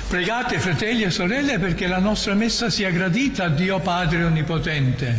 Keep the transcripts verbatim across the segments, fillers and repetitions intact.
Pregate, fratelli e sorelle, perché la nostra messa sia gradita a Dio Padre Onnipotente.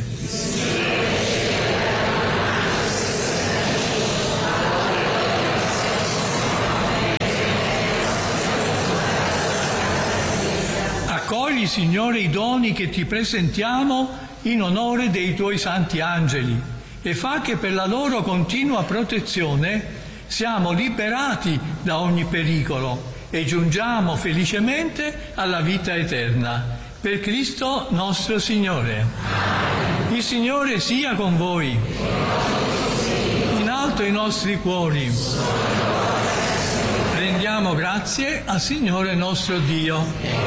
Accogli, Signore, i doni che ti presentiamo in onore dei tuoi santi angeli e fa che per la loro continua protezione siamo liberati da ogni pericolo e giungiamo felicemente alla vita eterna. Per Cristo nostro Signore. Il Signore sia con voi. In alto i nostri cuori. Rendiamo grazie al Signore nostro Dio.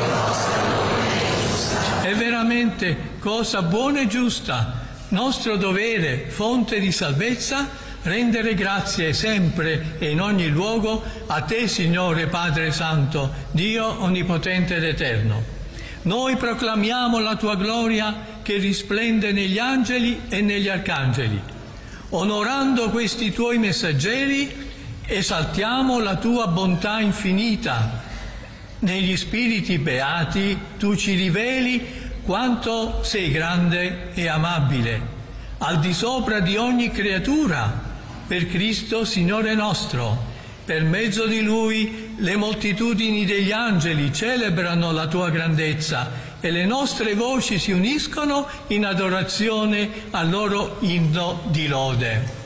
È veramente cosa buona e giusta, nostro dovere, fonte di salvezza, rendere grazie sempre e in ogni luogo a Te, Signore Padre Santo, Dio Onnipotente ed Eterno. Noi proclamiamo la Tua gloria che risplende negli angeli e negli arcangeli. Onorando questi Tuoi messaggeri, esaltiamo la Tua bontà infinita. Negli spiriti beati Tu ci riveli quanto sei grande e amabile, al di sopra di ogni creatura, per Cristo Signore nostro. Per mezzo di Lui le moltitudini degli angeli celebrano la Tua grandezza e le nostre voci si uniscono in adorazione al loro inno di lode.